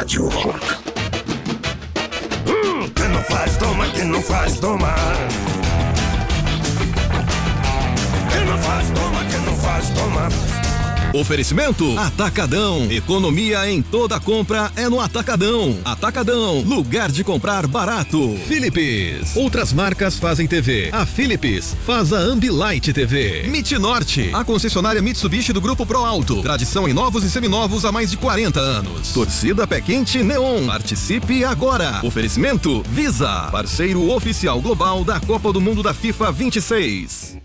Rádio Rock. Quem não faz, toma, quem não faz, toma. Quem não faz, toma, quem não faz, toma. Oferecimento Atacadão. Economia em toda compra é no Atacadão. Atacadão, lugar de comprar barato. Philips. Outras marcas fazem TV. A Philips faz a Ambilight TV. MIT Norte, a concessionária Mitsubishi do Grupo Pro Alto. Tradição em novos e seminovos há mais de 40 anos. Torcida Pé Quente Neon. Participe agora. Oferecimento Visa, parceiro oficial global da Copa do Mundo da FIFA 26.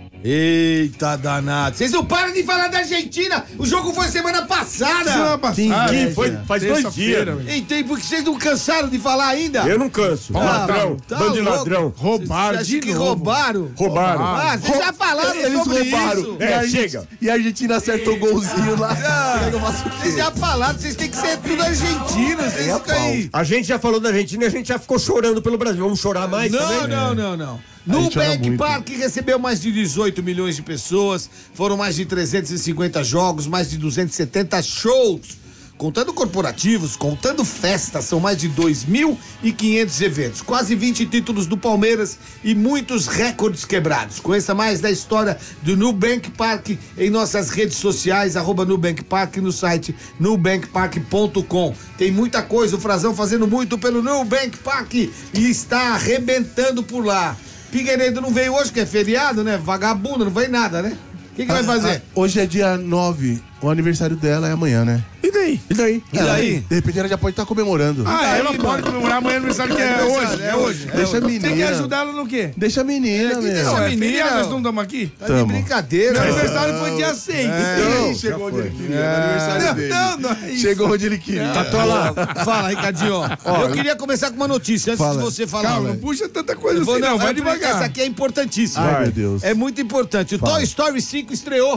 Eita danado. Vocês não param de falar da Argentina. O jogo foi semana passada. Sim, foi faz 2 dias. Então, porque vocês não cansaram de falar ainda? Eu não canso. Ladrão, bando de ladrão. Roubaram. Você acha que roubaram? Roubaram. Vocês já falaram Eles sobre roubaram. isso. Chega. E a Argentina acertou o golzinho lá. Vocês já falaram, vocês têm que ser tudo argentinos. Vocês ficam aí. A gente já falou da Argentina e a gente já ficou chorando pelo Brasil. Vamos chorar mais também? Não. Nubank Park recebeu mais de 18 milhões de pessoas, foram mais de 350 jogos, mais de 270 shows, contando corporativos, contando festas, são mais de 2.500 eventos, quase 20 títulos do Palmeiras e muitos recordes quebrados. Conheça mais da história do Nubank Park em nossas redes sociais, @Nubank Park, no site nubankpark.com. Tem muita coisa, o Frazão fazendo muito pelo Nubank Park e está arrebentando por lá. Figueiredo não veio hoje, que é feriado, né? Vagabundo, não veio nada, né? O que vai fazer? Hoje é dia 9, o aniversário dela é amanhã, né? E daí? De repente ela já pode estar comemorando. Ela pode comemorar amanhã aniversário, que é hoje. É hoje. Deixa a menina. Você quer ajudar ela no quê? Deixa a menina, meu. Não, é menina, nós não estamos aqui? Tá de brincadeira. Meu ó. aniversário foi dia 6. Chegou onde ele queria, no aniversário dele. Não é isso. Chegou onde ele queria. Fala, Ricardinho. Eu queria começar com uma notícia antes de você falar. Calma, não velho. puxa tanta coisa Eu vou- assim, não, vai porque devagar. Essa aqui é importantíssima. Ai, meu Deus. É muito importante. O Toy Story 5 estreou.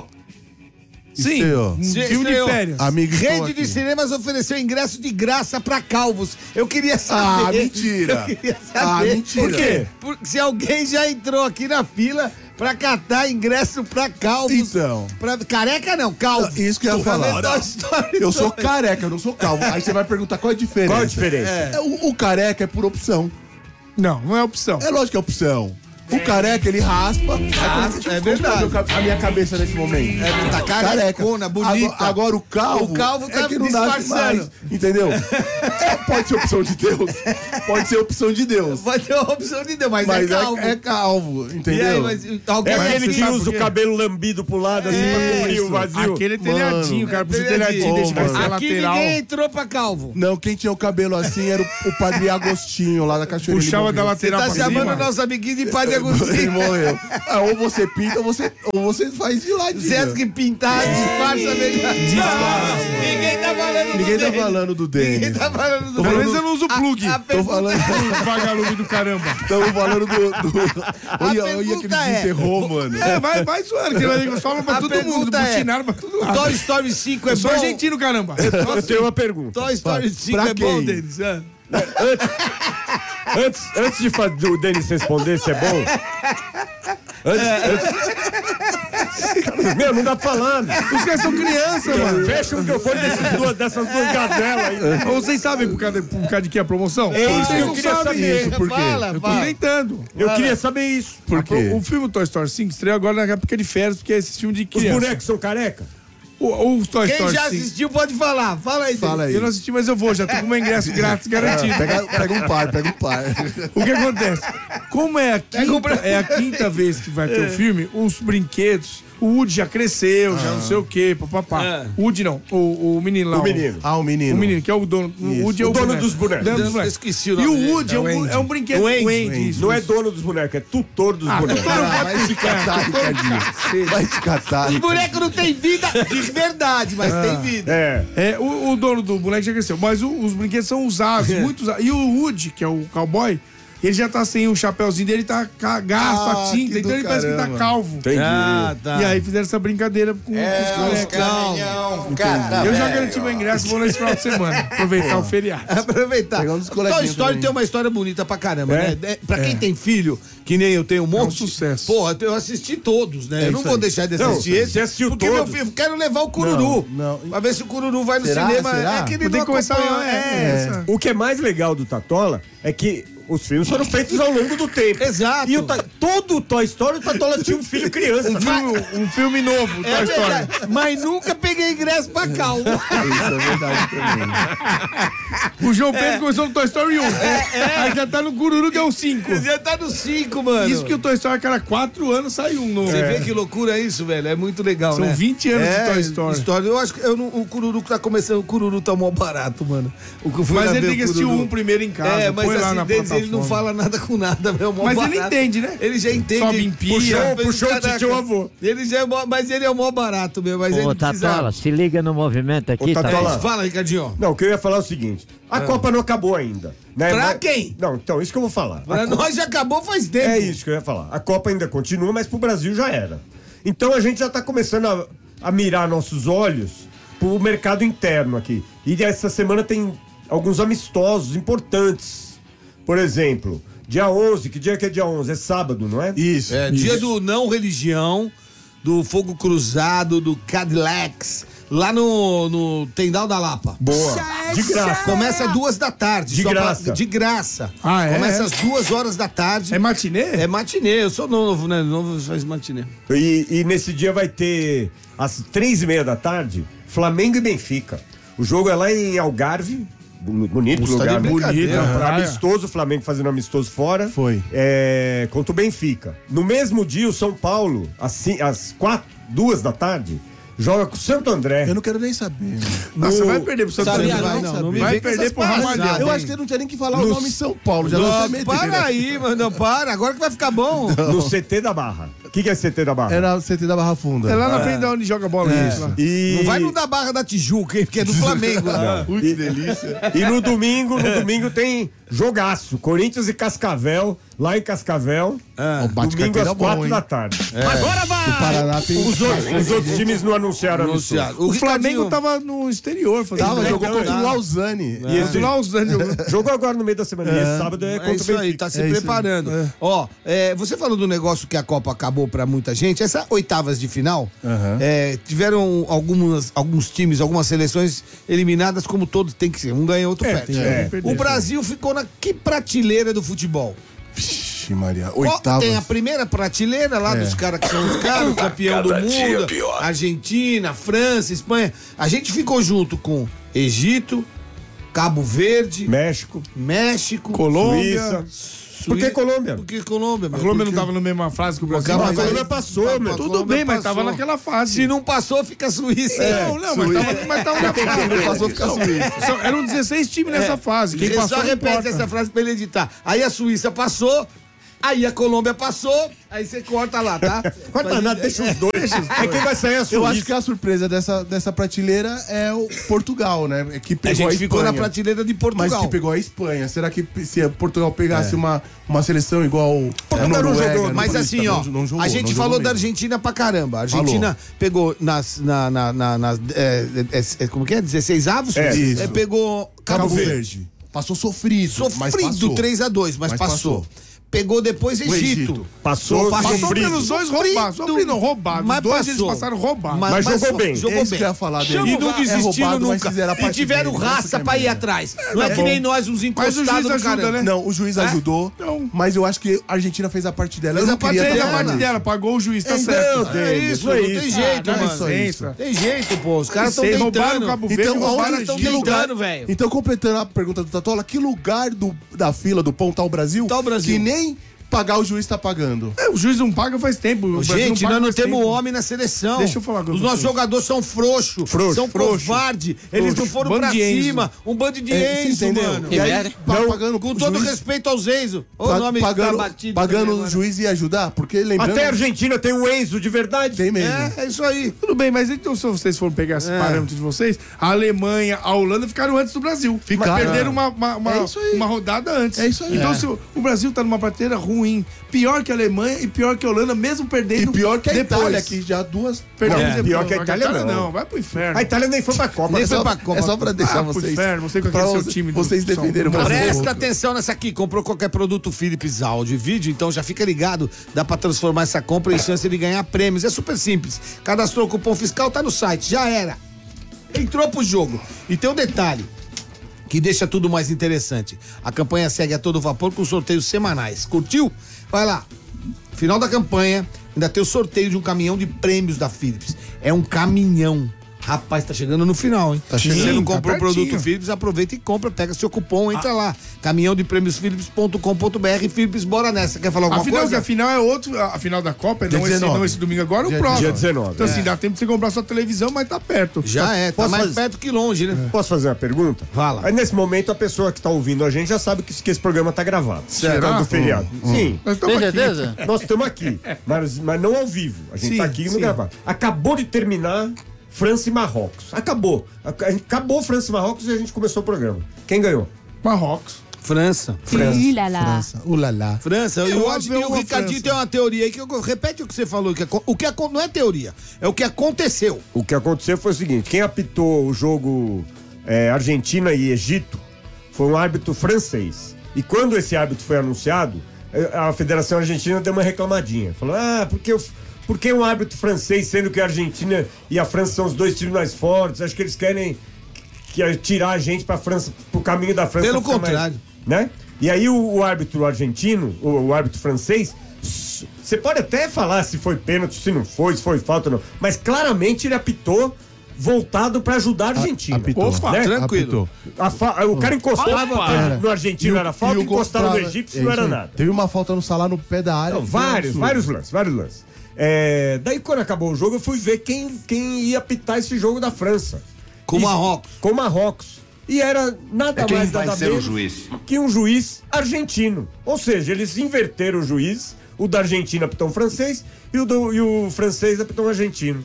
Sim, Estreou. um filme de Estreou. férias. Amigo, estou Rede aqui. de cinemas ofereceu ingresso de graça pra calvos. Eu queria saber. Ah, mentira. Eu queria saber. Mentira. Por quê? Porque se alguém já entrou aqui na fila pra catar ingresso pra calvos. Então. Pra... Careca não, calvo. Isso que eu ia Pra ver falar. Toy Story Eu sou 2. careca, eu não sou calvo. Aí você vai perguntar qual é a diferença. Qual a diferença? O careca é por opção. Não é opção. É lógico que é opção. O careca, ele raspa. é verdade. A minha cabeça nesse momento. Tá carecona, bonita. Agora o calvo. O calvo tá é que não nasce disfarçando. mais. Entendeu? Pode ser opção de Deus. Pode ser opção de Deus. Vai ter uma opção de Deus, mas Mas é calvo. é calvo, E entendeu? aí, mas alguém É aquele que sabe usa por o quê? cabelo lambido pro lado, assim, pra cobrir o vazio. Aquele telhadinho, o cara puxa o telhadinho. telhadinho, deixa mais mano. Aqui lateral. ninguém entrou pra calvo. Não, quem tinha o cabelo assim era o Padre Agostinho, lá da Cachoeira. Puxava da lateral Tá pra chamando cima. o nosso amiguinho de Padre Ele Agostinho. morreu. Ou você pinta ou você faz de ladinho. Zé que pintar, disfarça melhor. Ninguém tá falando do Ninguém tá dele. falando do Ninguém Denis. tá falando do Pelo menos eu não uso plug. A Tô pergunta, falando. Vagalume do caramba. Estamos falando do. Olha que ele pergunta é- desenterrou, mano. Vai zoando, que eles falam pra A todo mundo, pergunta é, butinaram pra todo lado. Toy Story 5 é Eu sou bom? argentino, caramba. Eu tenho uma pergunta. Toy Story 5 Pra é bom, quem? Denis? É. Antes de o Denis responder se é bom. Meu, não dá pra falar. Os caras são crianças, mano. Fecha o microfone dessas duas gazelas aí. Ou vocês sabem por causa de que é a promoção? Eu Vocês não queria sabem. saber. Isso, por quê? Fala, Eu tô fala. tentando. Eu queria saber isso. Por quê? O filme Toy Story 5 estreou agora na época de férias, porque é esse filme de Os criança. bonecos são careca? O Toy Quem Story já 5. assistiu pode falar. Fala aí, Fala aí. Eu não assisti, mas eu vou, já tô com meu ingresso grátis garantido. Pega um par. O que acontece? Como é a quinta vez que vai ter o filme, os brinquedos, o Woody já cresceu, já não sei o quê, papapá. O Woody não, o menino lá. O menino. Ah, o menino. O menino, que é o dono. O Woody é o dono boneco. dos bonecos. Dono dos Eu bonecos. esqueci o E nome o dele. Woody é um brinquedo. O Andy. Isso. Não é dono dos bonecos, é tutor dos bonecos. Vai te catar, Ricardinho. Vai te catar. Os bonecos não têm vida de verdade, mas tem vida. É, o dono do boneco já cresceu, mas os brinquedos são usados, muito usados. E o Woody, que é o cowboy, Ele já tá sem o chapéuzinho dele, tá gasto a tinta, então ele parece que tá calvo. Entendi. E aí fizeram essa brincadeira com os carecas. Eu já garanti meu ingresso, vou nesse final de semana. Aproveitar o feriado. Aproveitar. Pegando os Toy coleguinhas Story também. tem uma história bonita pra caramba, né? Pra quem tem filho, que nem eu tenho um monte. sucesso. Porra, eu assisti todos, né? Eu não isso vou aí. deixar de assistir esse. você assistiu porque todos? meu filho, quero levar o Cururu. Não. Pra ver se o Cururu vai no Será? cinema. Será? É que ele Vou ter não que começar acompanha. O que é mais legal do Tatola é que os filmes foram feitos ao longo do tempo. Exato. E todo o Toy Story, o Tatola tinha um filho criança. Um filme novo, Toy Story. verdade. Mas nunca peguei ingresso pra calma. Isso é verdade também. O João Pedro começou no Toy Story 1. Aí já tá no Cururu, que é o 5. Já tá no 5, mano. Isso que o Toy Story, a cada 4 anos, sai um novo. Você vê que loucura isso, velho. É muito legal, São né? 20 anos de Toy Story. Eu acho que o Cururu que tá começando, o Cururu tá mó barato, mano. Mas ele tem que assistir o 1 primeiro em casa. É, mas põe lá assim, na deles ele não plataforma. fala nada com nada, meu. Mó Mas barato. ele entende, né? Ele já entende. Sobe em pia. Puxou o Caraca. tio avô. Ele já é mas ele é o mó barato, meu. Mas Ô, ele Tatola, se liga no movimento aqui, Ô, Tatola. Tatola. Fala, Ricardinho. Não, o que eu ia falar é o seguinte: a Copa não acabou ainda. Né? Pra Mas- quem? Não, então, isso que eu vou falar. Pra nós já acabou faz tempo. É isso que eu ia falar. A Copa ainda continua, mas pro Brasil já era. Então a gente já tá começando a mirar nossos olhos pro mercado interno aqui. E essa semana tem alguns amistosos importantes. Por exemplo, dia 11, que dia que é dia 11? É sábado, não é? Isso. É, dia do não religião, do fogo cruzado, do Cadillacs, lá no Tendal da Lapa. Boa. De graça. Começa às 2 da tarde. De só graça. de graça. Ah, é? Começa às 2 horas da tarde. É matinê? É matinê, eu sou novo, né? Novo faz matinê. E nesse dia vai ter, às 3:30 da tarde, Flamengo e Benfica. O jogo é lá em Algarve. Bonito Tá de lugar, né? brincadeira. Bonito, praia. Amistoso, o Flamengo fazendo amistoso fora. Foi. Contra o Benfica. No mesmo dia, o São Paulo, assim, às 2 da tarde, joga com o Santo André. Eu não quero nem saber. Nossa, vai perder pro Santo Sabia André. não, não me Vai vem com perder essas pro Ramalhão. palhaçadas, Eu hein? acho que eu não tinha nem que falar o nome em São Paulo. Já Não, não para aí, mano, para. Agora que vai ficar bom. No CT da Barra. O que é CT da Barra? Era o CT da Barra Funda. É lá na frente de onde joga bola. Isso. Lá. E... Não vai no da Barra da Tijuca, hein, porque é do Flamengo. Né? Ui, que delícia. E no domingo tem jogaço. Corinthians e Cascavel, lá em Cascavel. O Domingo às 4 hein? da tarde. Agora vai! O Paraná tem... Os outros times não anunciaram a missão. Anunciado. O Flamengo Ricardinho- tava no exterior. Fazendo Tava, jogou Então, contra o tá. Lausanne. E esse Lausanne. jogou agora no meio da semana. E esse sábado é É contra o isso aí, Benfica. tá se É isso aí. preparando. Ó, você falou do negócio que a Copa acabou pra muita gente. Essa oitavas de final, tiveram alguns times, algumas seleções eliminadas, como todos tem que ser. Um ganha, outro perde. O Brasil ficou na que prateleira do futebol? Vixe, Maria. Qual- Oitavas. Tem a primeira prateleira lá dos caras que são os caras, campeão do mundo, Argentina, França, Espanha. A gente ficou junto com Egito, Cabo Verde, México, México, Colômbia. Suíça. Por que Colômbia? Por que Colômbia? A Colômbia não tava na mesma fase que o Brasil. Mas a Colômbia passou, meu. Tudo bem, mas tava naquela fase. Se não passou, fica Suíça. Não, mas tava na fase. Não passou, fica Suíça. Eram 16 times nessa fase. Quem Ele passou só não repete importa. essa frase pra ele editar. Aí a Suíça passou, aí a Colômbia passou, aí você corta lá, tá? Corta nada, deixa os dois. É quem vai sair a Suíça. Eu acho que a surpresa dessa prateleira é o Portugal, né? É que A pegou gente ficou na Espanha. prateleira de Portugal. Mas que pegou a Espanha. Será que se Portugal pegasse uma seleção igual Portugal não Noruega, jogou, no Mas Paulista, assim, ó, não jogou, a gente não falou jogou da mesmo. Argentina pra caramba. A Argentina pegou como que é? 16 avos? Isso. Pegou Cabo Verde. Passou sofrido. mas sofrido passou. 3-2, mas passou. Pegou depois Egito. Passou Passou sofrido. pelos dois roubados. Sofrido não, roubados. Mas Os dois passou. eles passaram roubados. Mas jogou bem. Jogou É isso bem. que eu ia falar dele. E não É desistiram roubado, mas nunca. fizeram a E parte tiveram dele. raça Essa que é pra ir merda. atrás. Não é tá que bom. nem nós, uns Mas o encostados juiz do ajuda, caramba. né? Não, o juiz ajudou, Não. mas eu acho que a Argentina fez a parte dela. Fez Eu a não parte queria Fez dela. a parte dela, pagou o juiz, tá certo. É isso, não tem jeito, dá mano. licença. Tem jeito, pô. Os caras estão Sei, roubaram tentando. o Cabo Verde, Então, roubaram aonde a estão que Egito. lugar, tentando, velho. Então, completando a pergunta do Tatola, que lugar da fila do pão tá o Brasil? Tá o Brasil. Que nem pagar, o juiz tá pagando. O juiz não paga faz tempo. Gente, nós não temos homem na seleção. Deixa eu falar com Os nossos jogadores são frouxos, são covardes. Eles não foram pra cima. Um bando de Enzo, mano. E aí, pagando com todo respeito aos Enzo. O nome pagando, tá batido pagando também, o juiz ia ajudar? Porque lembrando... Até a Argentina tem o Enzo de verdade. Tem mesmo. É isso aí. Tudo bem, mas então se vocês forem pegar esse parâmetro de vocês, a Alemanha, a Holanda ficaram antes do Brasil. Ficaram. Mas perderam uma rodada antes. É isso aí. Então se o Brasil tá numa prateleira ruim, pior que a Alemanha e pior que a Holanda, mesmo perdendo. E pior que a depois. Itália, que já duas... Perdeu Não, pior que a Itália não. Vai pro inferno. A Itália nem foi pra Copa. Nem foi pra Copa. É só pra deixar pro vocês... inferno, você com aquele seu time. Vocês defenderam o Brasil. Presta atenção nessa aqui. Comprou qualquer produto Philips áudio e vídeo, então já fica ligado. Dá pra transformar essa compra em chance de ganhar prêmios. É super simples. Cadastrou o cupom fiscal, tá no site. Já era. Entrou pro jogo. E tem um detalhe que deixa tudo mais interessante. A campanha segue a todo vapor com sorteios semanais. Curtiu? Vai lá. Final da campanha, ainda tem o sorteio de um caminhão de prêmios da Philips. É um caminhão. Rapaz, tá chegando no final, hein? Tá chegando. Se você não Tá comprou o pertinho. produto Philips, aproveita e compra, pega seu cupom, entra lá. Caminhão de prêmios Philips.com.br. Philips, bora nessa. Quer falar alguma coisa? A final é outro, a final da Copa, Dia não 19. esse domingo agora, o Dia próximo. 19. Então assim, dá tempo de você comprar sua televisão, mas tá perto. Já é, tá Posso mais fazer- perto que longe, né? Posso fazer uma pergunta? Fala. Aí nesse momento a pessoa que tá ouvindo a gente já sabe que esse programa tá gravado. Será? Do feriado. Sim. Nós estamos Tem aqui. certeza? Nós estamos aqui, mas não ao vivo. A gente Sim, tá aqui no sim. gravado. Acabou de terminar França e Marrocos. Acabou. Acabou França e Marrocos e a gente começou o programa. Quem ganhou? Marrocos. França. França. Ulala. França, Eu eu acho que amo o a Ricardinho França. tem uma teoria aí que repete o que você falou. Não é teoria, é o que aconteceu. O que aconteceu foi o seguinte: quem apitou o jogo Argentina e Egito foi um árbitro francês. E quando esse árbitro foi anunciado, a Federação Argentina deu uma reclamadinha. Falou, por que um árbitro francês, sendo que a Argentina e a França são os dois times mais fortes? Acho que eles querem tirar a gente pra França, pro caminho da França. Pelo ficar mais- contrário. né? E aí o árbitro argentino, o árbitro francês, você pode até falar se foi pênalti, se não foi, se foi falta ou não, mas claramente ele apitou voltado pra ajudar a Argentina. Apitou. Opa, né? Tranquilo. O cara encostava no argentino era falta, encostava no Egito egípcio não era nada. Teve uma falta no Salah no pé da área. Não, vários lances. Daí quando acabou o jogo eu fui ver quem ia apitar esse jogo da França. Com o Marrocos. Com o Marrocos. E era nada mais nada menos que um juiz argentino. Ou seja, eles inverteram o juiz, o da Argentina apitou um francês e o francês apitou um argentino.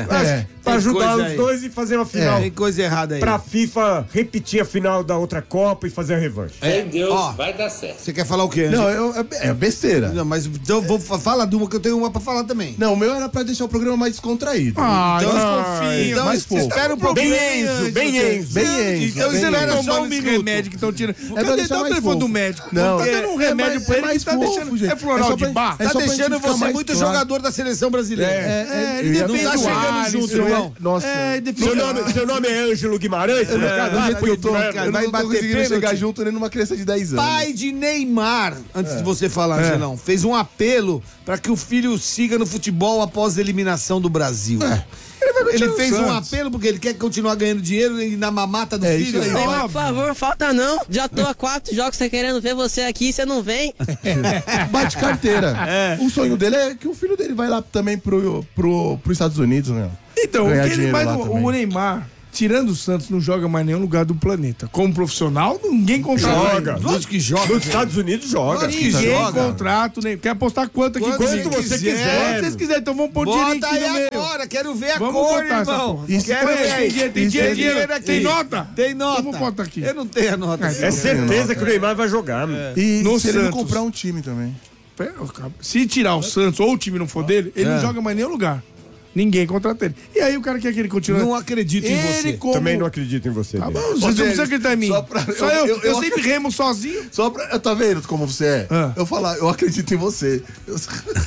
Pra Tem ajudar coisa os aí. dois e fazer uma final. Tem coisa errada aí. Pra FIFA repetir a final da outra Copa e fazer a revanche. Sem Deus, Ó. vai dar certo. Você quer falar o quê? Não, é besteira. Não, mas então fala de uma que eu tenho uma pra falar também. Não, o meu era pra deixar o programa mais descontraído. Então desconfia. Então mais fofo. espera um pouquinho. Bem Enzo. Bem Enzo. Então bem espera Enzo. só um esse minuto. remédio que estão tirando. pra Cadê? deixar Dá o mais telefone do fofo. médico. Não, Tá dando um remédio pra ele que tá fofo, deixando. gente. É floral de bar. É Tá só pra deixando gente ficar você mais muito claro. jogador da seleção brasileira. Ele eu depende não tá do chegando Alisson, junto, irmão. Nossa. ele depende Seu nome é Ângelo Guimarães? Do jeito que eu tô, cara, eu vai não tô bater conseguindo pênalti. chegar junto nem numa criança de 10 anos. Pai de Neymar, antes de você falar, Angelão, fez um apelo pra que o filho siga no futebol após a eliminação do Brasil. Ele fez um apelo porque ele quer continuar ganhando dinheiro na mamata do filho. isso aí. Neymar, por favor, falta não. Já tô há 4 jogos, você querendo ver você aqui, você não vem. Bate carteira. O sonho dele é que o filho dele vai lá também pros Estados Unidos, né? Então, Ganhar porque dinheiro lá o também. Neymar, tirando o Santos, não joga mais em nenhum lugar do planeta. Como profissional, ninguém contrata. Joga. Lógico que joga. Nos Estados Unidos joga. Ninguém joga. contrata, nem. Quer apostar quanto aqui Quanto comigo? você quiser. Quanto vocês quiserem, então vamos pôr dinheirinho Bota aqui no aí meio. agora, quero ver a Vamos cor, botar essa irmão. porra. Quero ver aí. Tem dinheiro aqui. Tem nota? Tem nota. Vamos botar aqui. Eu não tenho a nota. É certeza que o Neymar vai jogar, meu. E No se ele não Santos. comprar um time também. Se tirar o Santos ou o time não for dele, ele não joga mais em nenhum lugar. Ninguém contrata ele. E aí o cara quer que ele continue. Não acredito em você. Ele como... Também não acredito em você. Tá Dele. bom, você não precisa acreditar em mim. Só pra- Só eu sempre remo sozinho. Só pra. Tá vendo como você é? Eu falar, eu acredito em você. Eu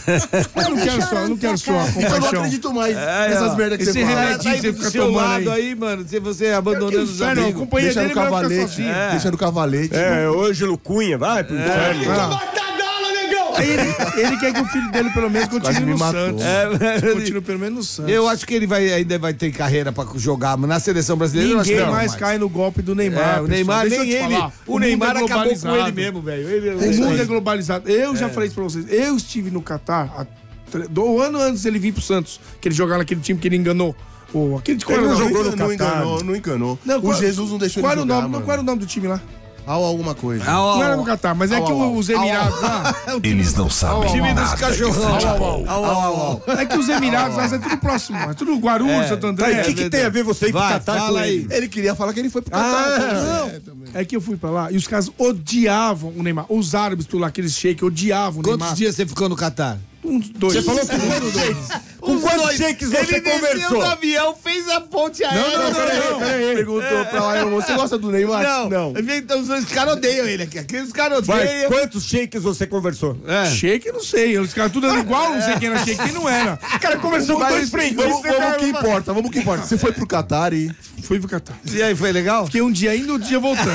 Eu não quero sua Então eu não compaixão. acredito mais nessas merdas que Esse você fala. remédio Tá que indo você pro fica seu tomando lado aí. aí, mano. Se você abandonando os Inferno, a amigos. companhia Deixa dele no vai ficar cavalete. sozinho. Deixa no cavalete. É, o Ângelo Cunha, vai pro inferno. Aí ele quer que o filho dele, pelo menos, continue no Santos. Continue pelo menos no Santos. Eu acho que ele ainda vai ter carreira pra jogar, mas na seleção brasileira eu acho que Ninguém não, mais cai no golpe do Neymar. o Neymar, Deixa eu nem te ele. falar, O Neymar mundo é acabou com globalizado. ele mesmo, velho. O mundo é globalizado. Eu já falei isso pra vocês. Eu estive no Catar do ano antes dele vir pro Santos, que ele jogava naquele time que ele enganou. Aquele de Ele não jogou jogou, no não Catar. enganou. Não, O Jesus não deixou ele jogar, mano. Qual era o nome do time lá? Alguma coisa. Não era no Catar, mas é que os Emirados lá... Eles não sabem time dos nada de cachorrão. É que os Emirados lá é tudo próximo. É tudo Guarulhos, Santo André. Tá, e o que tem a ver você ir pro Catar com ele? Ele queria falar que ele foi pro Catar. Não, é que eu fui pra lá e os caras odiavam o Neymar. Os árabes, tudo lá, aqueles sheiks, odiavam o Neymar. Quantos dias você ficou no Catar? Uns 2. Você falou com quantos shakes? Com quantos shakes você Ele desceu conversou? do avião, fez a ponte aérea. Não. Perguntou pra lá, você gosta do Neymar? Não. Então, os caras odeiam ele aqui. Aqueles caras Vai, odeiam. quantos shakes você conversou? Shake, não sei. Os caras tudo andando igual, não sei quem era shake, quem não era. O cara conversou com dois frentes. Vamos que importa. Você foi pro Catar e... Fui pro Catar. E aí, foi legal? Fiquei um dia indo, outro dia voltando.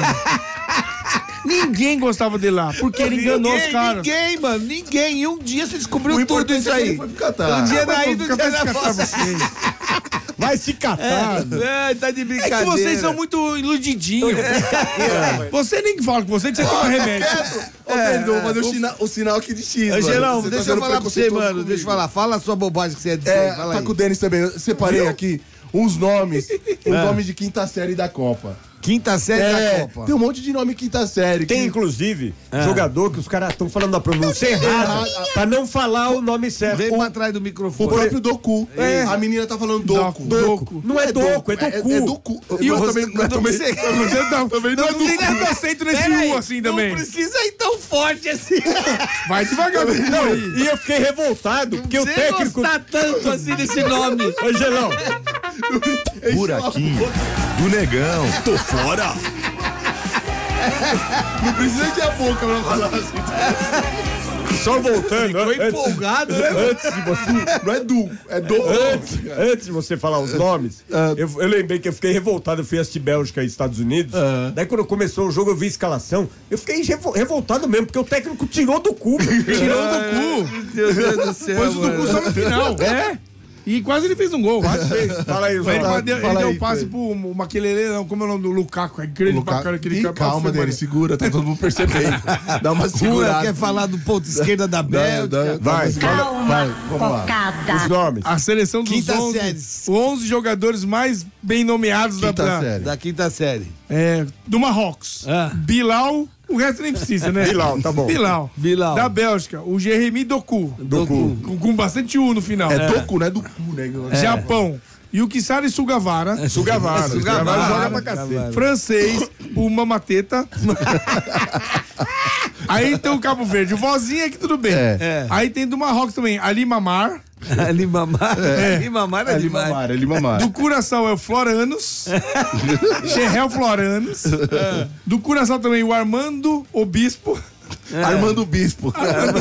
Ninguém gostava dele lá, porque ele enganou os caras. Ninguém, mano, ninguém. E um dia você descobriu tudo isso é que aí. ele foi pro Catar. Um dia na ida, um dia na Catar volta. vocês. Vai se catar. Tá de É brincadeira. que vocês são muito iludidinhos. Você nem fala com você que você toma remédio. Ô, Pedro, vou fazer o sinal aqui de X, mano. Geraldo, Você tá deixa eu sendo falar pra você, preconceituoso mano. comigo. Deixa eu falar. Fala a sua bobagem que você ia dizer. É, Fala tá aí. com o Denis também. Eu separei aqui uns nomes. Os nomes de quinta série da Copa. Quinta série da Copa. Tem um monte de nome quinta série. Tem, inclusive, jogador que os caras estão falando a pronúncia errada pra não falar o nome certo. Vem pra trás do O microfone. próprio Doku. A menina tá falando Doku. Doku. Não é Doku, é Doku. É Doku. E Eu você- também não Não tem nada aceito nesse U assim também. Não precisa ir tão forte assim. Vai devagar. Não, e eu fiquei revoltado, porque o Você técnico... gostar tanto assim desse nome. Ô, Gelão, Buraquinho do Negão. Tô fora. Não precisa de a boca pra falar assim. só voltando... Ficou empolgado, né? Antes de você... Não é Du, é Do. Antes de você falar os nomes, eu lembrei que eu fiquei revoltado. Eu fui assistir Bélgica e Estados Unidos. Daí, quando começou o jogo, eu vi a escalação. Eu fiquei revoltado mesmo, porque o técnico tirou do cu. Tirou do cu. Meu Deus do céu. Pôs o do cu só no final. É? E quase ele fez um gol. Fala aí, Ele João. deu um passe pro Maquelele, não, como é o nome do Lukaku? É grande pra cara aquele cara. Calma, Denis, segura, tá todo mundo percebendo. Dá uma Rua segurada. quer falar do ponto esquerda da Bélgica. Vai, Vamos lá. os nomes. A seleção dos Quinta 11, série. 11 jogadores mais bem nomeados Quinta série. Da quinta série. do Marrocos. Bilal, o resto nem precisa, né? Bilal, tá bom. Bilal. Bilal. Da Bélgica, o Jeremy Doku. Doku. Com bastante U no final. É Doku, não é do cu, né? Japão, Yukisari Sugawara. Sugawara. Sugawara. Joga pra cacete. Francês, o Mamateta. Aí tem o Cabo Verde, o Vozinha que tudo bem. Aí tem do Marrocos também, Ali Mamar. Ali Mamar. Ali Mamar é demais. Ele mamar. Do Curaçao é o Floranos. Xerrel Floranos. Do Curaçao também o Armando Obispo. Armando Bispo.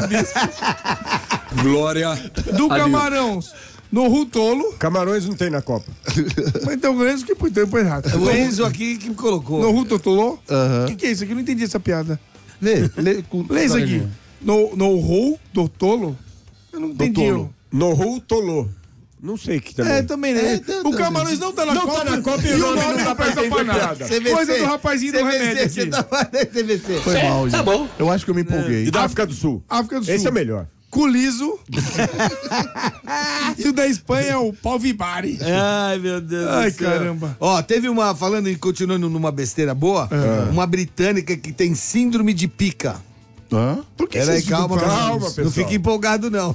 Glória. Do Camarões, Nohu Tolo. Camarões não tem na Copa. Mas então o Enzo que põe errado. O Enzo aqui que me colocou. Nohu Totolo. Aham. O que é isso aqui? Eu não entendi essa piada. Lê Lê isso aqui. Nohu Totolo. Eu não entendi. Tolo. Nohu Tolô. Não sei o que também. É, também, né? O Camarões não tá na Não Copa. tá na Copa e o nome não presta pra nada. CVC. Coisa do rapazinho do remédio Você aqui. tá falando CVC. Foi mal, gente. Tá bom. Eu acho que eu me empolguei. E da África do Sul. África do Sul. Esse é melhor. Culiso. E o da Espanha é o Pau Vibari. Ai, meu Deus Ai, do céu. caramba. Ó, teve uma, falando e continuando numa besteira boa, uma britânica que tem síndrome de pica. Hã? Por que Peraí, vocês calma, ficam calma, falando isso? não fica empolgado, não.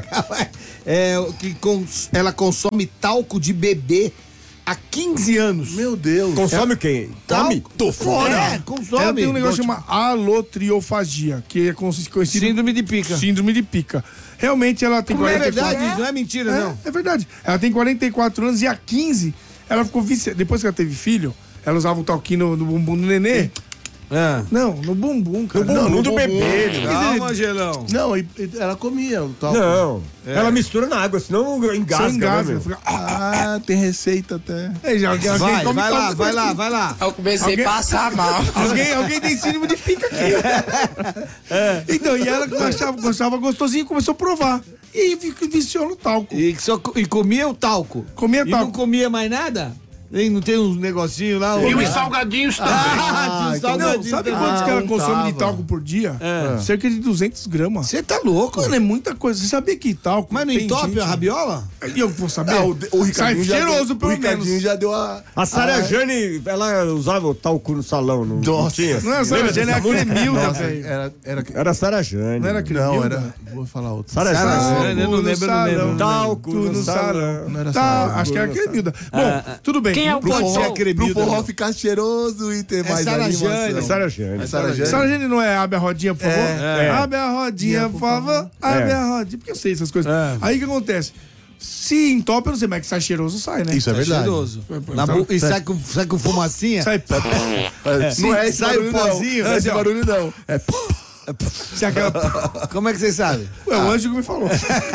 Ela consome talco de bebê há 15 anos. Meu Deus. Consome quem? Come? Tô fora! Consome. Ela tem um negócio Tipo, chamado alotriofagia, que é conhecido síndrome de pica. síndrome de pica. Realmente ela tem Não é 44 verdade, não é mentira, não. É verdade. Ela tem 44 anos e há 15 ela ficou viciada. Depois que ela teve filho, ela usava o talquinho no bumbum do nenê. Não, no bumbum, cara. No do bebê. Calma, Gelão. Não, ela comia o talco. Não, ela mistura na água, senão engasga. Né, fica... tem receita até. Vai lá. Eu comecei a passar mal. Alguém tem síndrome de pica aqui. Então, e ela gostava gostosinho, começou a provar. E viciou no talco. E comia o talco. Comia talco. Não comia mais nada? Não tem uns negocinhos lá? E os salgadinhos também. Tinha os salgadinhos. Não, sabe quantos que ela consome tava. de talco por dia? Cerca de 200 gramas. Você tá louco? Mano, é muita coisa. Você sabia que talco... Mas não entope a rabiola? E eu vou saber? O Ricardinho Sai cheiroso, pelo o Ricardinho menos. já deu a... A Sarah Jane, ela usava o talco no salão, não Nossa. tinha? Não, a Sarah Jane é a Cremilda, velho. Era a Sarah Jane. Não era Cremilda? Não, era... Vou falar outra. Sarah Jane. Eu não lembro. Talco Tudo no salão. Não era Tá, acho que era Cremilda. Bom, tudo bem. Quem é o Pode ser a Pro Cremilda. forró ficar cheiroso e ter mais Sarah animação. Jane. É Sarah Jane. Sarah Jane. Sarah Jane não é abre a rodinha, por favor? É. Abre a rodinha, por favor. Abre a rodinha. Porque eu sei essas coisas. Aí o que acontece? Se entope, eu não sei, mas que sai cheiroso, sai, né? Isso é verdade. Cheiroso. E sai com fumacinha? Sai. Não é esse sai barulho, o pozinho. não. Não é esse barulho, não. É... Se aquela... Como é que vocês sabem? Ué, o anjo que me falou.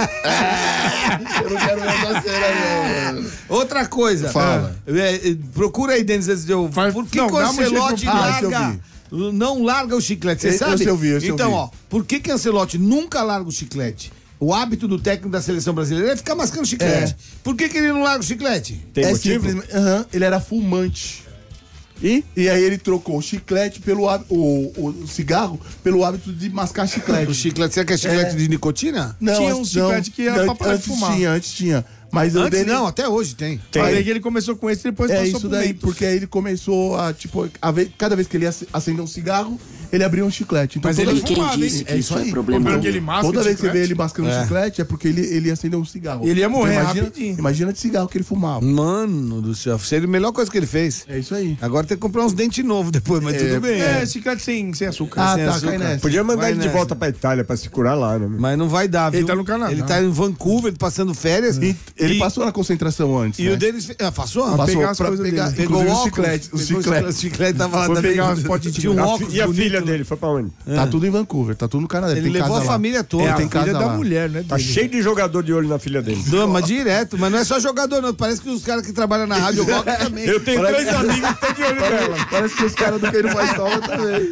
Eu não quero ver essa cena, não. Outra coisa. Fala. Procura aí, Denis, antes de eu... Por que Não, o dá uma Ancelotti jeito- esse eu larga... Não larga o chiclete, você Esse sabe? eu vi. Então, ó, por que Ancelotti nunca larga o chiclete? O hábito do técnico da seleção brasileira é ficar mascando chiclete. Por que ele não larga o chiclete? Tem motivo? simplesmente... ele era fumante. E aí ele trocou o chiclete pelo o cigarro pelo hábito de mascar chiclete. O chiclete, será que é chiclete de nicotina? Não, Tinha acho um chiclete que era pra parar de fumar. Antes tinha. Mas o Antes dele... não, até hoje tem. Aí que ele começou com esse e depois É passou isso pro daí, Mentos. porque aí ele começou a, tipo, cada vez que ele ia acender um cigarro, ele abria um chiclete. Então, Mas toda ele vez- fumava, hein? É isso aí. Problema que ele masca Toda de vez que você vê chiclete. ele mascando um chiclete, é porque ele ia acender um cigarro. Ele ia morrer imagina, rapidinho. Imagina de cigarro que ele fumava. Mano do céu, seria a melhor coisa que ele fez. É isso aí. Agora tem que comprar uns dentes novos depois, mas tudo bem. É, chiclete sem açúcar. Ah, sem tá, açúcar. cai nessa. Podia mandar Vai ele de nessa. volta pra Itália pra se curar lá, né? Mas não vai dar, viu? Ele tá no Canadá. Ele tá em Vancouver, passando férias. E ele passou na concentração antes, E né? o deles... passou? Pra Passou pegar as pra coisas pegar, dele. Pegou o inclusive óculos. os chicletes. O chiclete tava lá Foi também. pegar umas potes de Tinha um tijolo. óculos E a bonito filha lá. dele foi pra onde? Tá tudo em Vancouver, tá tudo no Canadá. Ele tem levou casa a lá. família toda. É a tem filha casa da lá. mulher, né? Tá dele. cheio de jogador de olho na filha dele. Mas direto, mas não é só jogador, não. Parece que os caras que trabalham na rádio rock também. Eu tenho três amigos que estão de olho nela. Parece que os caras do Queiro Faz Toma também.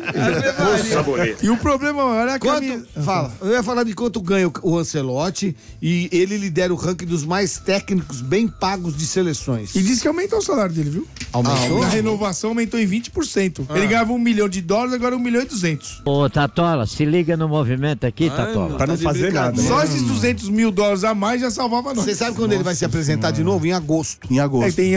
E o problema maior é a camisa. Fala, eu ia falar de quanto ganha o Ancelotti e ele lidera o ranking dos mais técnicos bem pagos de seleções. E disse que aumentou o salário dele, viu? Aumentou? Na renovação aumentou em 20%. Ele ganhava $1 milhão, agora $1,2 milhão. Ô, Tatola, se liga no movimento aqui, Tatola. Pra não de fazer nada. brincadeira. Só esses $200 mil a mais já salvava nós. Você sabe quando ele vai se apresentar de novo? Em agosto. Em agosto. Tem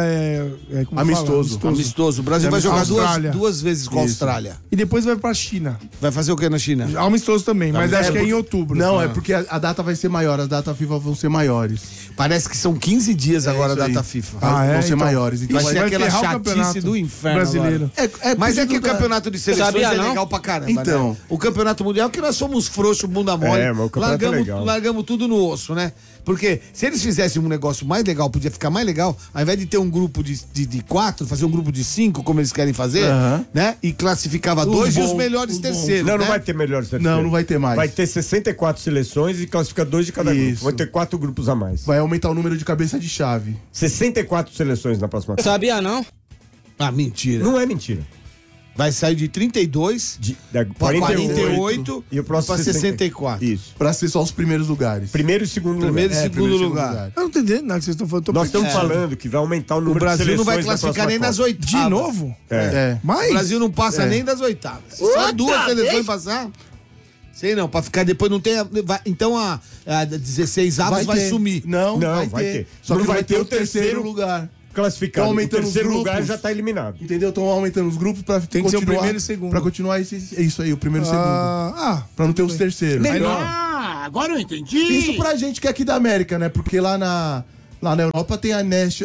como Amistoso. fala? Amistoso. O Brasil vai jogar Austrália. duas vezes com a Austrália. E depois vai pra China. Vai fazer o que na China? Amistoso também, mas acho que é em outubro. Não, é porque a data vai ser maior, as datas FIFA vão ser maiores. Parece que são 15 dias agora a isso aí. data FIFA. Vão ser maiores. Então Vai ser aquela ferrar o chatice campeonato do inferno brasileiro. agora. Mas é que o campeonato de seleções Sabia, é não? legal pra caramba, Então. né? O campeonato mundial, que nós somos frouxos, bunda mole, É, mas o campeonato é legal. largamos tudo no osso, né? Porque se eles fizessem um negócio mais legal, podia ficar mais legal, ao invés de ter um grupo de 4, fazer um grupo de 5, como eles querem fazer, né? E classificava 2 e os melhores terceiros. Não, né? não vai ter melhores terceiros. Não vai ter mais. Vai ter 64 seleções e classifica 2 de cada grupo. Isso. Vai ter 4 grupos a mais. Vai aumentar o número de cabeça de chave. 64 seleções na próxima. Sabia não? Ah, mentira. Não é mentira. Vai sair de 32 Da pra 48 e o próximo pra 64. Isso. Pra ser só os primeiros lugares. Primeiro e segundo Primeiro lugar. e segundo lugar. Eu não tô entendendo nada que vocês estão falando. Nós estamos falando que vai aumentar o O número de Brasil seleções não vai na classificar próxima nem nas Copa. oitavas. De novo? É. Mas... O Brasil não passa nem das oitavas. Só 2 seleções passar. Sei não, pra ficar depois não tem. Então a 16 avos vai ter. sumir. Não, Não, vai ter. Só que não vai ter o terceiro lugar. Classificado. Tão aumentando o terceiro os lugar grupos. já tá eliminado. Entendeu? Estão aumentando os grupos pra Tem que ser o continuar. primeiro e segundo. Pra continuar isso aí, o primeiro e segundo. Pra não ter os terceiros. Ah, agora eu entendi. Isso pra gente que é aqui da América, né? Porque lá na Europa tem a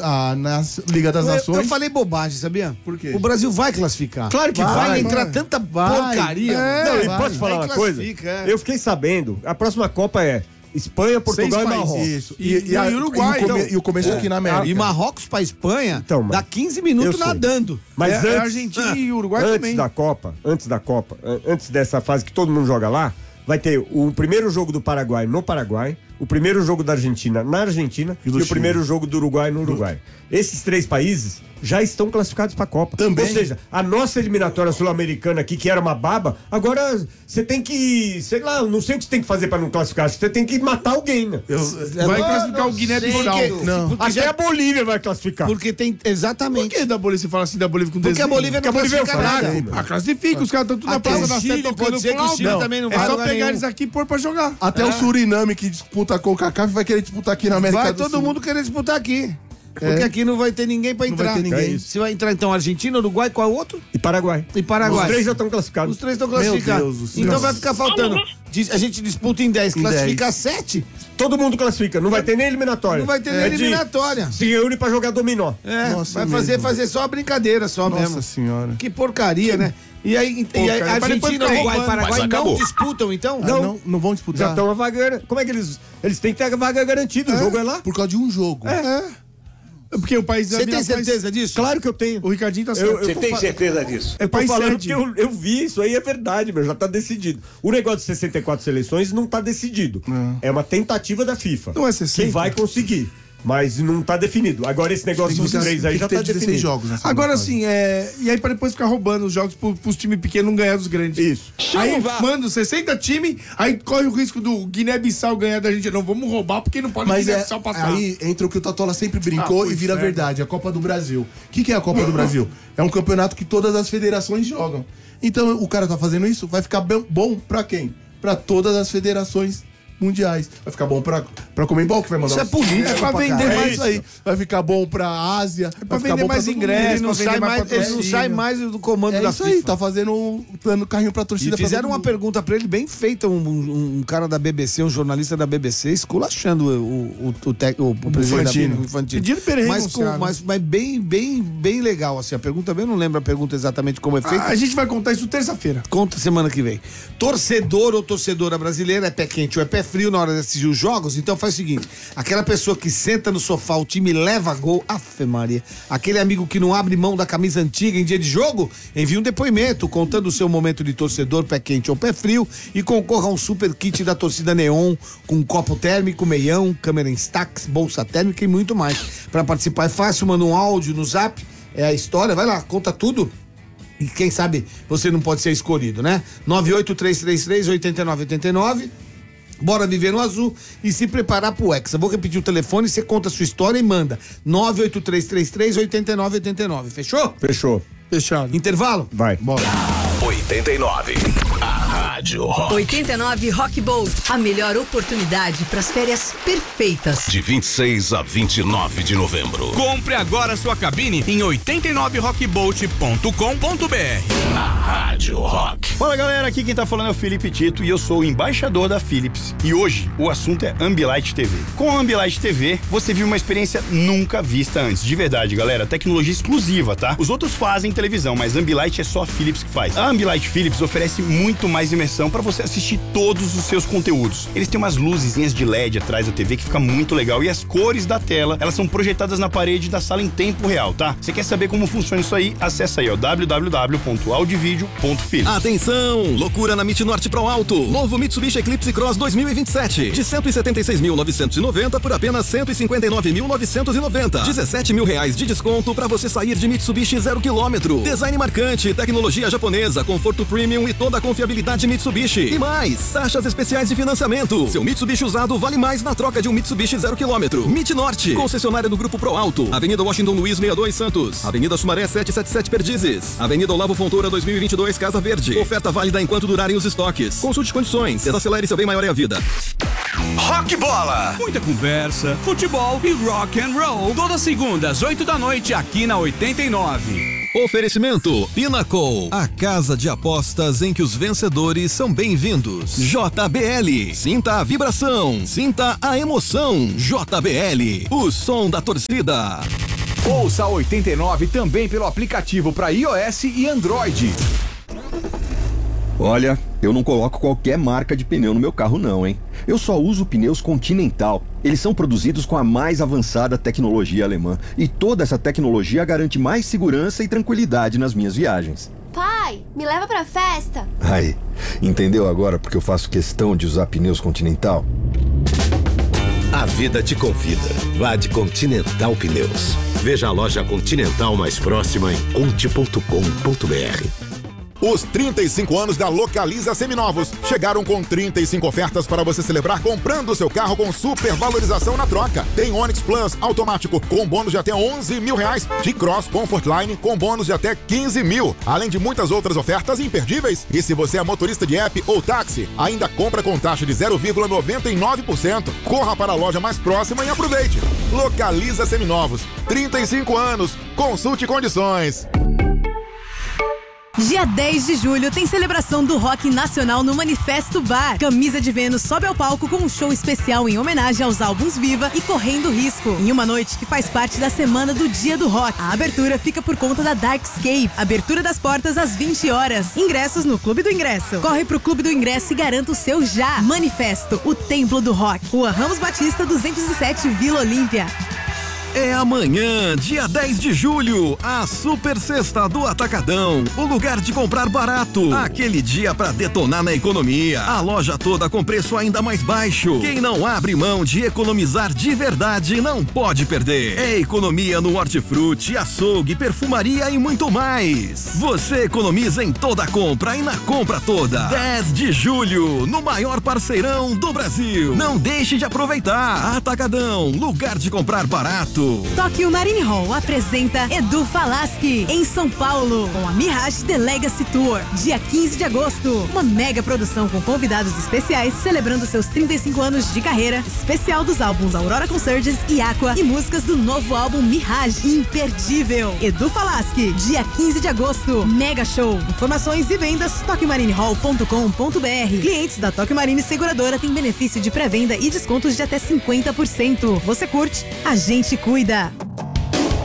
Liga das Eu Nações. falei bobagem, sabia? Por quê? O Brasil vai classificar. Claro que vai vai. entrar tanta porcaria. É, mano. Não, e vai. posso falar Aí uma coisa? classifica, é. Eu fiquei sabendo, a próxima Copa é Espanha, Portugal e 6 países. Marrocos. Isso. E Uruguai, E o começo aqui na América. E Marrocos pra Espanha Então, mas- dá 15 minutos eu sei. nadando. Mas É antes, Argentina e Uruguai antes também. da Copa, antes dessa fase que todo mundo joga lá, vai ter o primeiro jogo do Paraguai no Paraguai, o primeiro jogo da Argentina na Argentina e o Chile. primeiro jogo do Uruguai no Uruguai. Esses 3 países já estão classificados para a Copa. Também. Ou seja, a nossa eliminatória sul-americana aqui, que era uma baba, agora você tem que, sei lá, não sei o que você tem que fazer para não classificar, você tem que matar alguém, né? Vai classificar o Guiné-Bissau. Não. Até a Bolívia vai classificar. Porque tem. Por Exatamente. que da Bolívia? Você fala assim da Bolívia com Porque desenho? a Bolívia não Porque a Bolívia é classifica fraca, nada. Ah, classifica, os caras estão tudo na Até Praça o da Sé Chile, tocando pode ser que o flauta. Chile também não É vai só lugar pegar nenhum. eles aqui e pôr pra jogar. Até o Suriname, que disputa com o Kaká, vai querer disputar aqui na América Vai do todo Sul. mundo querer disputar aqui. Porque aqui não vai ter ninguém pra Não vai entrar. ter ninguém. É isso. Se vai entrar então Argentina, Uruguai, qual é o outro? E Paraguai. E Paraguai. Os 3 já estão classificados. Os 3 estão classificados. Deus do céu. Então vai ficar faltando. A gente disputa em 10, Em classifica 7, Todo mundo classifica, não vai ter nem eliminatória. não vai ter nem É de- eliminatória. Se reúne pra jogar dominó. É, Nossa, vai mesmo. fazer só a brincadeira, só Nossa mesmo. senhora. Que porcaria, né? E aí, Porcaria. Mas depois Argentina, fica Uruguai e roubando. Paraguai Mas não acabou. disputam, então? Não vão Já disputar. estão a vaga. Como é que eles têm que ter a vaga garantida? O jogo é lá? Por causa de um jogo. Porque o país Você tem certeza disso? Claro que eu tenho. O Ricardinho tá certo. Você tem certeza disso? Eu tô país falando sede. porque eu vi, isso aí é verdade, meu, já tá decidido. O negócio de 64 seleções não tá decidido. É uma tentativa da FIFA. Não é 60? Que vai conseguir, mas não tá definido. Agora esse negócio dos 3 aí já tá ter 16 definido. jogos nessa Agora fase. sim, e aí pra depois ficar roubando os jogos pros times pequenos não ganhar dos grandes. Isso. Aí manda 60 times, aí corre o risco do Guiné-Bissau ganhar da gente. Não, vamos roubar porque não pode o Mas Guiné-Bissau passar. aí entra o que o Tatola sempre brincou Ah, e vira pois é. verdade, a Copa do Brasil. O que é a Copa do Brasil? É um campeonato que todas as federações jogam. Então o cara tá fazendo isso, vai ficar bom pra quem? Pra todas as federações mundiais. Vai ficar bom pra Comembol, que vai mandar Isso é político é pra pra vender caralho. mais aí. Vai ficar bom pra Ásia, pra vai ficar vender bom mais todo mundo. ingressos. Ele não, pra vender sai mais mais, ele não patrocínio. sai mais do comando É da isso FIFA. aí, tá fazendo dando carrinho pra torcida. E pra fizeram todo uma mundo. pergunta pra ele bem feita, um cara da BBC, um jornalista da BBC, esculachando o presidente da Infantino. Pediram pra ele mas, renunciar, né? mas bem legal, assim, a pergunta bem, eu não lembro a pergunta exatamente como é feita. A gente vai contar isso terça-feira. Conta semana que vem. Torcedor ou torcedora brasileira é pé quente ou é pé frio na hora de assistir os jogos? Então faz o seguinte, aquela pessoa que senta no sofá, o time leva gol, afe Maria, aquele amigo que não abre mão da camisa antiga em dia de jogo, envia um depoimento contando o seu momento de torcedor, pé quente ou pé frio e concorra a um super kit da torcida Neon com copo térmico, meião, câmera Instax, bolsa térmica e muito mais. Para participar é fácil, manda um áudio no Zap, é a história, vai lá, conta tudo. E quem sabe você não pode ser escolhido, né? 98333-8989. Bora viver no azul e se preparar pro Hexa. Vou repetir o telefone, você conta a sua história e manda. 98333-8989. Fechou? Fechou. Fechado. Intervalo? Vai. 89. A Rádio Rock. 89 Rock Boat, a melhor oportunidade para as férias perfeitas. De 26 a 29 de novembro. Compre agora sua cabine em 89rockboat.com.br. A Rádio Rock. Fala galera, aqui quem tá falando é o Felipe Tito e eu sou o embaixador da Philips. E hoje o assunto é Ambilight TV. Com a Ambilight TV, você vive uma experiência nunca vista antes. De verdade, galera, tecnologia exclusiva, tá? Os outros fazem televisão, mas Ambilight é só a Philips que faz. A Ambilight Philips oferece muito mais imersão para você assistir todos os seus conteúdos. Eles têm umas luzinhas de LED atrás da TV que fica muito legal e as cores da tela, elas são projetadas na parede da sala em tempo real, tá? Você quer saber como funciona isso aí? Acessa aí, ó, www.audivideo.philips. Atenção! Loucura na MIT Norte Pro Alto. Novo Mitsubishi Eclipse Cross 2027. De 176.990 por apenas 159.990. 17 mil reais de desconto para você sair de Mitsubishi 0 km. Design marcante, tecnologia japonesa, conforto premium e toda a confiabilidade Mitsubishi. E mais, taxas especiais de financiamento. Seu Mitsubishi usado vale mais na troca de um Mitsubishi 0 km. MIT Norte, concessionária do Grupo Pro Alto. Avenida Washington Luiz 62 Santos. Avenida Sumaré 777 Perdizes. Avenida Olavo Fontoura 2022 Casa Verde. Oferta válida enquanto durarem os estoques. Consulte condições. Desacelere seu bem maior é a vida. Rock Bola. Muita conversa, futebol e rock and roll. Todas segundas, 8 da noite, aqui na 89. Oferecimento Pinnacle, a casa de apostas em que os vencedores são bem-vindos. JBL, sinta a vibração, sinta a emoção. JBL, o som da torcida. Ouça a 89 também pelo aplicativo para iOS e Android. Olha, eu não coloco qualquer marca de pneu no meu carro não, hein? Eu só uso pneus Continental. Eles são produzidos com a mais avançada tecnologia alemã. E toda essa tecnologia garante mais segurança e tranquilidade nas minhas viagens. Pai, me leva pra festa. Aí, entendeu agora porque eu faço questão de usar pneus Continental? A vida te convida. Vá de Continental Pneus. Veja a loja Continental mais próxima em conte.com.br. Os 35 anos da Localiza Seminovos chegaram com 35 ofertas para você celebrar comprando seu carro com super valorização na troca. Tem Onix Plus automático com bônus de até R$11.000, T-Cross Comfortline com bônus de até R$15.000, além de muitas outras ofertas imperdíveis. E se você é motorista de app ou táxi, ainda compra com taxa de 0,99%. Corra para a loja mais próxima e aproveite. Localiza Seminovos, 35 anos, consulte condições. Dia 10 de julho tem celebração do rock nacional no Manifesto Bar. Camisa de Vênus sobe ao palco com um show especial em homenagem aos álbuns Viva e Correndo Risco, em uma noite que faz parte da semana do Dia do Rock. A abertura fica por conta da Darkscape. Abertura das portas às 20 horas. Ingressos no Clube do Ingresso. Corre pro Clube do Ingresso e garanta o seu já. Manifesto, o templo do rock. Rua Ramos Batista 207, Vila Olímpia. É amanhã, dia 10 de julho, a Super Sexta do Atacadão. O lugar de comprar barato. Aquele dia pra detonar na economia. A loja toda com preço ainda mais baixo. Quem não abre mão de economizar de verdade não pode perder. É economia no hortifruti, açougue, perfumaria e muito mais. Você economiza em toda compra e na compra toda. 10 de julho, no maior parceirão do Brasil. Não deixe de aproveitar. Atacadão, lugar de comprar barato. Tóquio Marine Hall apresenta Edu Falaschi em São Paulo com a Mirage The Legacy Tour, dia 15 de agosto. Uma mega produção com convidados especiais celebrando seus 35 anos de carreira, especial dos álbuns Aurora Consurgence e Aqua e músicas do novo álbum Mirage, imperdível. Edu Falaschi, dia 15 de agosto, mega show. Informações e vendas toquiomarinehall.com.br. Clientes da Tóquio Marine Seguradora têm benefício de pré-venda e descontos de até 50%. Você curte? A gente cuida.